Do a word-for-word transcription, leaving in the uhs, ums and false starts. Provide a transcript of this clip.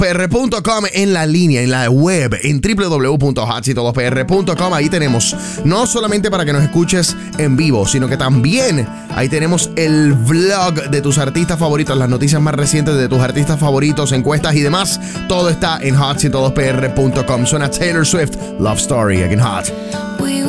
P R punto com, en la línea, en la web, en w w w punto hot seat todos p r punto com. Ahí tenemos no solamente para que nos escuches en vivo, sino que también ahí tenemos el vlog de tus artistas favoritos, las noticias más recientes de tus artistas favoritos, encuestas y demás. Todo está en hot seat todos p r punto com. Suena Taylor Swift, Love Story, aquí en Hot.